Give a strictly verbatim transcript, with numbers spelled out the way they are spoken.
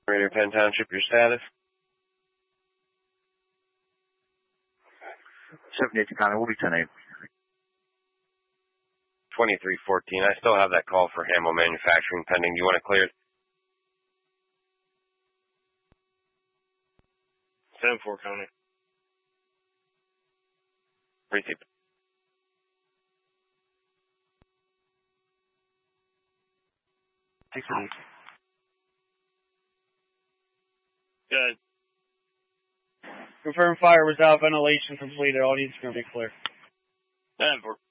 Raider Penn Township, your status? seventy-eight County, will be ten eight. twenty-three fourteen. I still have that call for Hamo Manufacturing pending. Do you want it cleared? ten four County. Receive. six eight. Good. Confirm fire was out, ventilation completed, all needs to be clear. ten four.